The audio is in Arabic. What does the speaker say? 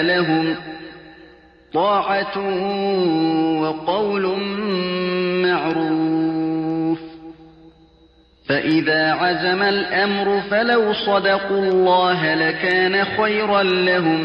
لهم طاعة وقول معروف. فإذا عزم الأمر فلو صدقوا الله لكان خيرا لهم